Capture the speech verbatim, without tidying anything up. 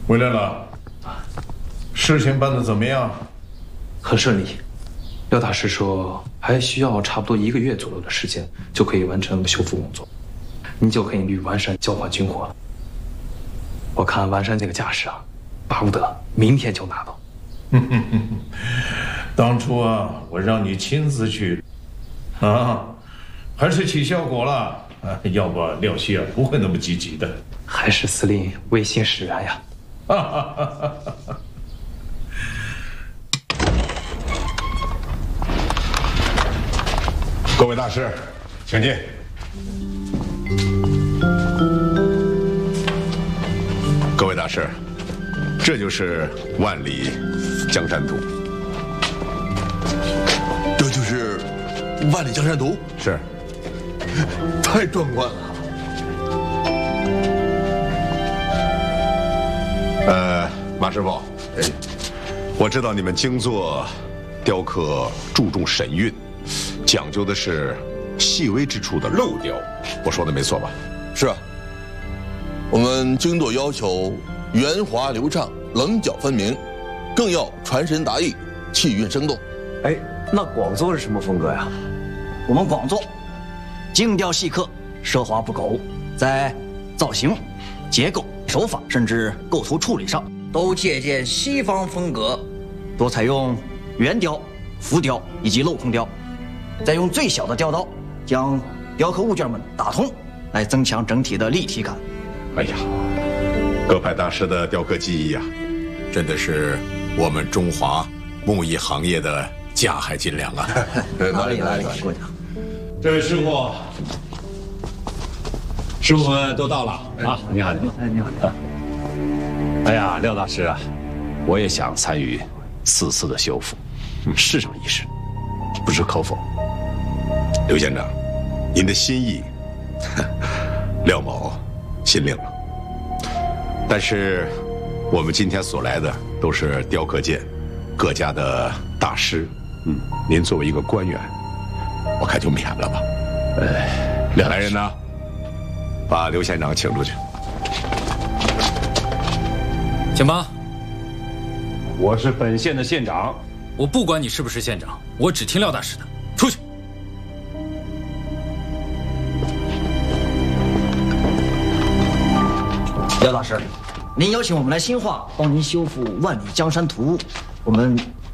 回来了，事情办得怎么样？ 很顺利。廖大师说，还需要差不多一个月左右的时间，就可以完成修复工作，你就可以与完山交换军火了。我看完山这个架势啊，巴不得明天就拿到。 当初啊，我让你亲自去，啊，还是起效果了。啊，要不廖希啊不会那么积极的。 还是司令为心使然呀。 各位大师，请进。各位大师，这就是万里江山图。 这就是万里江山图？ 是。 太壮观了。 呃，马师傅，哎，我知道你们精作雕刻注重神韵，讲究的是细微之处的镂雕，我说的没错吧？ 是啊，我们精作要求圆滑流畅、棱角分明，更要传神达意、气韵生动。 哎，那广作是什么风格呀？ 我们广作精雕细刻，奢华不苟，在造型、结构、手法，甚至构图处理上，都借鉴西方风格，多采用圆雕、浮雕以及镂空雕，再用最小的雕刀将雕刻物件们打通，来增强整体的立体感。 哎呀，各派大师的雕刻技艺呀、啊，真的是我们中华木艺行业的家海金粮啊！ 哪里哪里过奖。 这位师傅，师傅们都到了啊！你好，你好， 哎，你好，你好。 哎呀，廖大师啊，我也想参与此次的修复，试上一试，不知可否？ 刘县长，您的心意，廖某心领了。但是，我们今天所来的都是雕刻界各家的大师，嗯，您作为一个官员，我看就免了吧。 哎，廖来人呢？ 把刘县长请出去。 请吧。 我是本县的县长， 我不管你是不是县长，我只听廖大师的。出去。 廖大师，您邀请我们来新化，帮您修复《万里江山图》，我们